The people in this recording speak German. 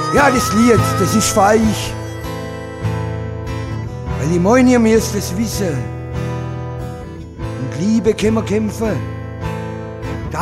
Ja, das Lied, das ist für euch. Weil ich meine, ihr müsst es wissen. Und Liebe können wir kämpfen.